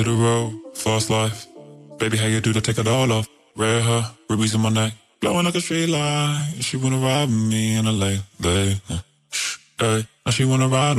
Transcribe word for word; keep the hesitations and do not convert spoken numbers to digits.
the road, fast life. Baby, how you do to take it all off? Red hair, rubies in my neck, glowing like a street light. She wanna ride with me in a late, late. Hey, now she wanna ride